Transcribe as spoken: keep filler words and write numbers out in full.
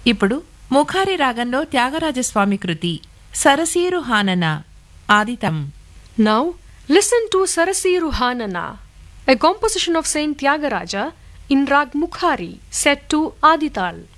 ఇప్పుడు ముఖారి రాగంలో త్యాగరాజస్వామి కృతి సరసీరు హానన ఆదితం. Now listen to Sarasiru Hanana, a composition of Saint Tyagaraja in Rag Mukhari set to Adital.